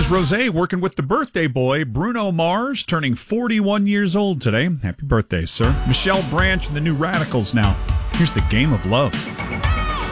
Rosé working with the birthday boy, Bruno Mars, turning 41 years old today. Happy birthday, sir. Michelle Branch and the New Radicals now. Here's The Game of Love.